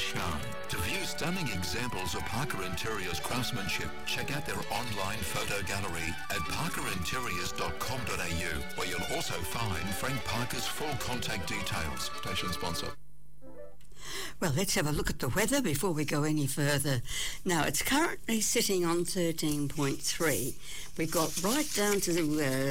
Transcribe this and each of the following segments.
charm. To view stunning examples of Parker Interiors craftsmanship, check out their online photo gallery at parkerinteriors.com.au, where you'll also find Frank Parker's full contact details. Station sponsor. Well, let's have a look at the weather before we go any further. Now, it's currently sitting on 13.3. We got right down to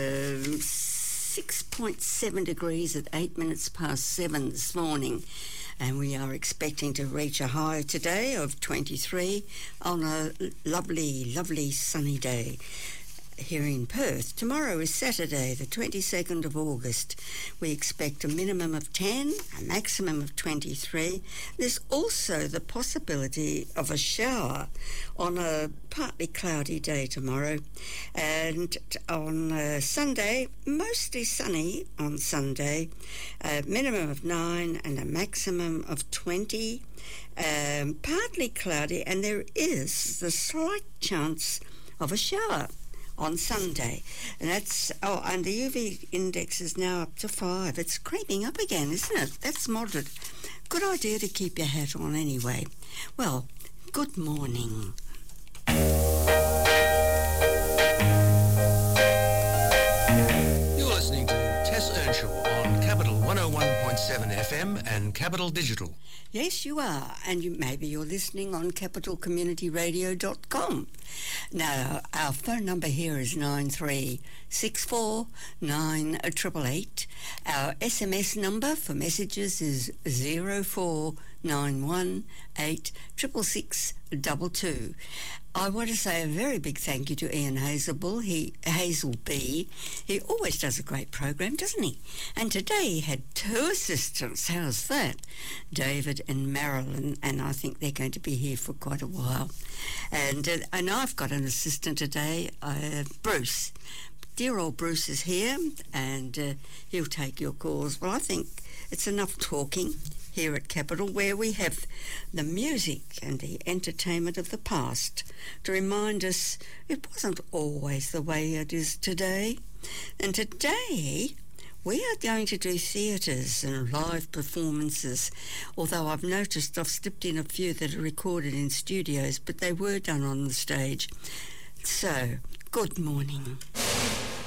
6.7 degrees at 8 minutes past 7 this morning. And we are expecting to reach a high today of 23 on a lovely, lovely sunny day here in Perth. Tomorrow is Saturday, the 22nd of August. We expect a minimum of 10, a maximum of 23. There's also the possibility of a shower on a partly cloudy day tomorrow. And on Sunday, mostly sunny on Sunday, a minimum of 9 and a maximum of 20. Partly cloudy, and there is the slight chance of a shower on Sunday. And that's, and the UV index is now up to 5. It's creeping up again, isn't it? That's moderate. Good idea to keep your hat on anyway. Well, good morning. You're listening to Tess Earnshaw on Capital 101.7 FM and Capital Digital. Yes, you are, and maybe you're listening on capitalcommunityradio.com. Now, our phone number here is 9364 9888. Our SMS number for messages is 0491 86662. I want to say a very big thank you to Ian Hazelby. He always does a great program, doesn't he? And today he had 2 assistants. How's that? David and Marilyn, and I think they're going to be here for quite a while. And I've got an assistant today, Bruce. Dear old Bruce is here, and he'll take your calls. Well, I think it's enough talking here at Capital, where we have the music and the entertainment of the past to remind us it wasn't always the way it is today. And today we are going to do theatres and live performances, although I've noticed I've slipped in a few that are recorded in studios, but they were done on the stage. So, good morning.